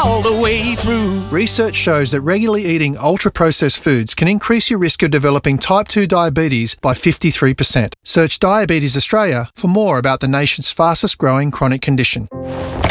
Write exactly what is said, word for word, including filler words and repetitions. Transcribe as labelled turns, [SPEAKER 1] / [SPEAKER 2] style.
[SPEAKER 1] all the way through.
[SPEAKER 2] Research shows that regularly eating ultra-processed foods can increase your risk of developing type two diabetes by fifty-three percent. Search Diabetes Australia for more about the nation's fastest growing chronic condition.